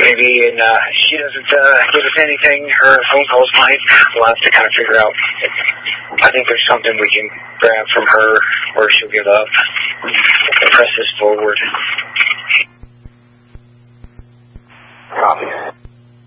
maybe, and she doesn't give us anything. Her phone calls might. We'll have to kind of figure out. I think there's something we can grab from her, or she'll give up and press this forward.